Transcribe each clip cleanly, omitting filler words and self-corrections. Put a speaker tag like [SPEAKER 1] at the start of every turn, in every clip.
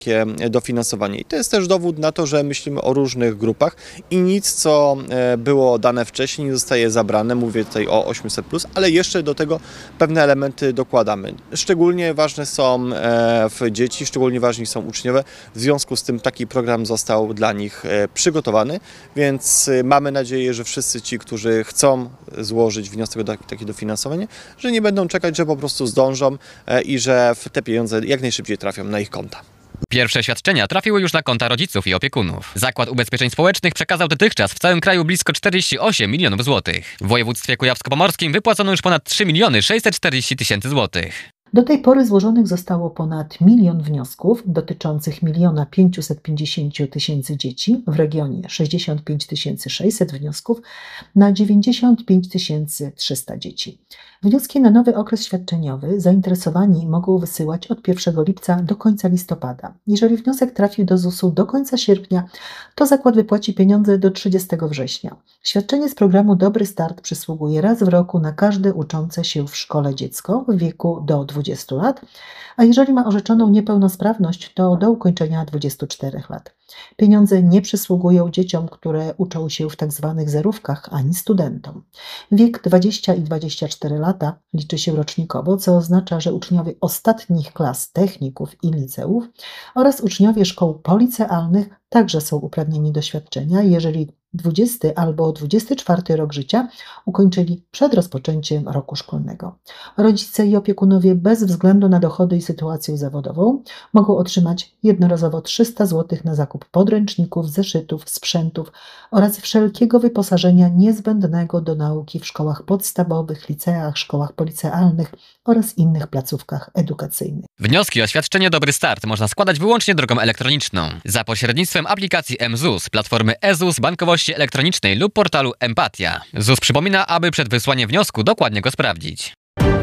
[SPEAKER 1] dofinansowanie. I to jest też dowód na to, że myślimy o różnych grupach i nic, co było dane wcześniej, nie zostaje zabrane. Mówię tutaj o 800+, ale jeszcze do tego pewne elementy dokładamy. Szczególnie ważne są dzieci, szczególnie ważni są uczniowie. W związku z tym taki program został dla nich przygotowany, więc mamy nadzieję, że wszyscy ci, którzy chcą złożyć wniosek o takie dofinansowanie, że nie będą czekać, że po prostu zdążą i że te pieniądze jak najszybciej trafią na ich konta.
[SPEAKER 2] Pierwsze świadczenia trafiły już na konta rodziców i opiekunów. Zakład Ubezpieczeń Społecznych przekazał dotychczas w całym kraju blisko 48 milionów złotych. W województwie kujawsko-pomorskim wypłacono już ponad 3 640 000 złotych.
[SPEAKER 3] Do tej pory złożonych zostało ponad 1 milion wniosków dotyczących 1 550 000 dzieci, w regionie 65 600 wniosków na 95 300 dzieci. Wnioski na nowy okres świadczeniowy zainteresowani mogą wysyłać od 1 lipca do końca listopada. Jeżeli wniosek trafił do ZUS-u do końca sierpnia, to zakład wypłaci pieniądze do 30 września. Świadczenie z programu Dobry Start przysługuje raz w roku na każde uczące się w szkole dziecko w wieku do 20 lat, a jeżeli ma orzeczoną niepełnosprawność, to do ukończenia 24 lat. Pieniądze nie przysługują dzieciom, które uczą się w tzw. zerówkach, ani studentom. Wiek 20 i 24 lata liczy się rocznikowo, co oznacza, że uczniowie ostatnich klas techników i liceów oraz uczniowie szkół policealnych także są uprawnieni do świadczenia, jeżeli 20 albo 24 rok życia ukończyli przed rozpoczęciem roku szkolnego. Rodzice i opiekunowie bez względu na dochody i sytuację zawodową mogą otrzymać jednorazowo 300 zł na zakup podręczników, zeszytów, sprzętów oraz wszelkiego wyposażenia niezbędnego do nauki w szkołach podstawowych, liceach, szkołach policealnych oraz innych placówkach edukacyjnych.
[SPEAKER 2] Wnioski o świadczenie Dobry Start można składać wyłącznie drogą elektroniczną, za pośrednictwem aplikacji mZUS, platformy eZUS, bankowości elektronicznej lub portalu Empatia. ZUS przypomina, aby przed wysłaniem wniosku dokładnie go sprawdzić.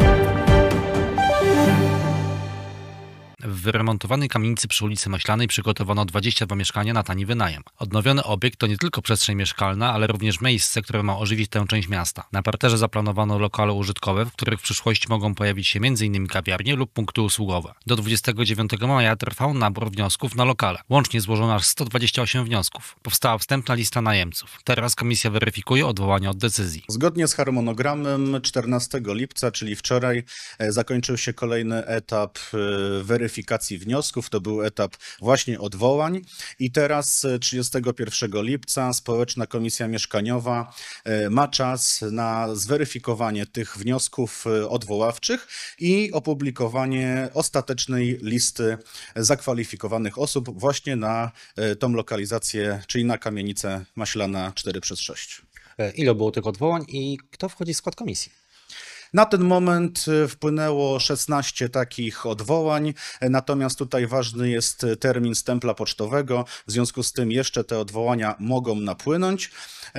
[SPEAKER 4] W wyremontowanej kamienicy przy ulicy Maślanej przygotowano 22 mieszkania na tani wynajem. Odnowiony obiekt to nie tylko przestrzeń mieszkalna, ale również miejsce, które ma ożywić tę część miasta. Na parterze zaplanowano lokale użytkowe, w których w przyszłości mogą pojawić się m.in. kawiarnie lub punkty usługowe. Do 29 maja trwał nabór wniosków na lokale. Łącznie złożono aż 128 wniosków. Powstała wstępna lista najemców. Teraz komisja weryfikuje odwołania od decyzji.
[SPEAKER 5] Zgodnie z harmonogramem 14 lipca, czyli wczoraj, zakończył się kolejny etap weryfikacji wniosków. To był etap właśnie odwołań i teraz 31 lipca Społeczna Komisja Mieszkaniowa ma czas na zweryfikowanie tych wniosków odwoławczych i opublikowanie ostatecznej listy zakwalifikowanych osób właśnie na tą lokalizację, czyli na kamienicę Maślana 4/6.
[SPEAKER 6] Ile było tych odwołań i kto wchodzi w skład komisji?
[SPEAKER 5] Na ten moment wpłynęło 16 takich odwołań, natomiast tutaj ważny jest termin stempla pocztowego, w związku z tym jeszcze te odwołania mogą napłynąć.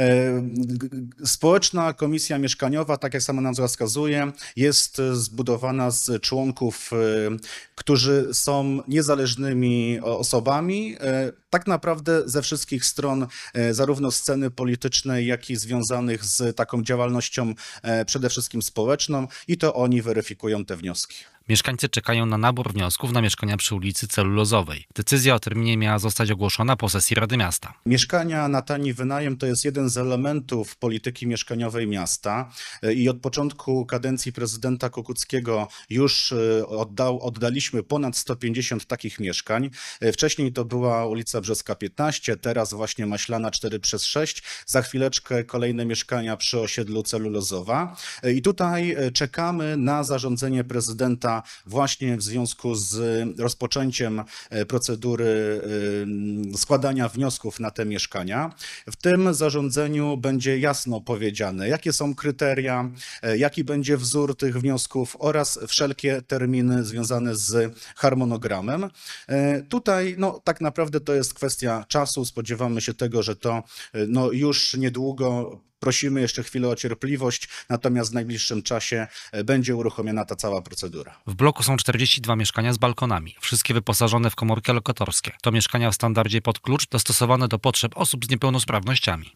[SPEAKER 5] Społeczna Komisja Mieszkaniowa, tak jak sama nazwa wskazuje, jest zbudowana z członków, którzy są niezależnymi osobami, tak naprawdę ze wszystkich stron, zarówno sceny politycznej, jak i związanych z taką działalnością przede wszystkim społeczną, i to oni weryfikują te wnioski.
[SPEAKER 4] Mieszkańcy czekają na nabór wniosków na mieszkania przy ulicy Celulozowej. Decyzja o terminie miała zostać ogłoszona po sesji Rady Miasta.
[SPEAKER 5] Mieszkania na tani wynajem to jest jeden z elementów polityki mieszkaniowej miasta i od początku kadencji prezydenta Kukuckiego już oddaliśmy ponad 150 takich mieszkań. Wcześniej to była ulica Brzeska 15, teraz właśnie Maślana 4/6. Za chwileczkę kolejne mieszkania przy osiedlu Celulozowa. I tutaj czekamy na zarządzenie prezydenta właśnie w związku z rozpoczęciem procedury składania wniosków na te mieszkania. W tym zarządzeniu będzie jasno powiedziane, jakie są kryteria, jaki będzie wzór tych wniosków oraz wszelkie terminy związane z harmonogramem. Tutaj tak naprawdę to jest kwestia czasu. Spodziewamy się tego, że to już niedługo. Prosimy jeszcze chwilę o cierpliwość, natomiast w najbliższym czasie będzie uruchomiona ta cała procedura.
[SPEAKER 4] W bloku są 42 mieszkania z balkonami, wszystkie wyposażone w komórki lokatorskie. To mieszkania w standardzie pod klucz, dostosowane do potrzeb osób z niepełnosprawnościami.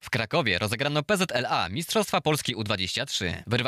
[SPEAKER 2] W Krakowie rozegrano PZLA Mistrzostwa Polski U23.